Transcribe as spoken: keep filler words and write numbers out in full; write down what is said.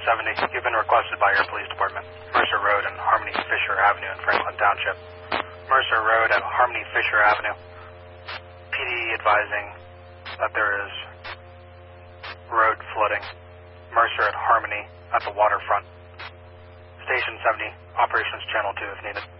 seventy, you've been requested by your police department. Mercer Road and Harmony Fisher Avenue in Franklin Township. Mercer Road at Harmony Fisher Avenue. P D advising that there is road flooding. Mercer at Harmony at the waterfront. Station seventy, operations channel two if needed.